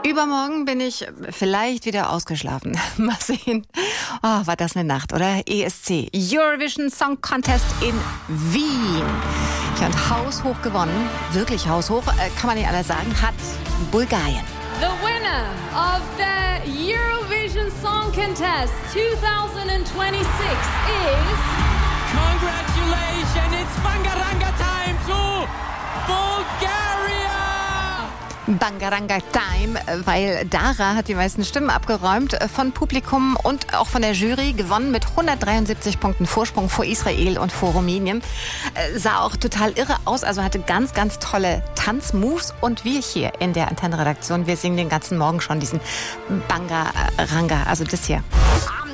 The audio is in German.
Übermorgen bin ich vielleicht wieder ausgeschlafen. Mal sehen. Oh, war das eine Nacht, oder? ESC, Eurovision Song Contest in Wien. Ja, und haushoch gewonnen, wirklich haushoch, kann man nicht anders sagen, hat Bulgarien. The winner of the Eurovision Song Contest 2026 is... Congratulations, it's Bangaranga time to Bulgaria! Bangaranga Time, weil Dara hat die meisten Stimmen abgeräumt von Publikum und auch von der Jury, gewonnen mit 173 Punkten Vorsprung vor Israel und vor Rumänien. Sah auch total irre aus, also hatte ganz, ganz tolle Tanzmoves. Und wir hier in der Antenne-Redaktion, wir singen den ganzen Morgen schon diesen Bangaranga, also das hier.